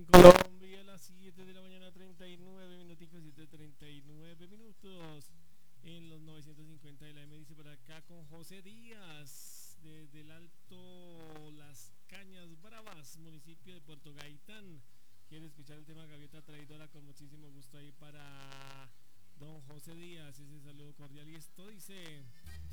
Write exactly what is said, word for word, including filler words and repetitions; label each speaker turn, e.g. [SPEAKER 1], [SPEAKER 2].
[SPEAKER 1] Colombia a las siete de la mañana, treinta y nueve minuticos, siete treinta y nueve minutos en los novecientos cincuenta de la M. Dice por acá con José Díaz, desde el Alto Las Cañas Bravas, municipio de Puerto Gaitán. Quiere escuchar el tema Gaviota Traidora, con muchísimo gusto ahí para don José Díaz. Ese saludo cordial y esto dice...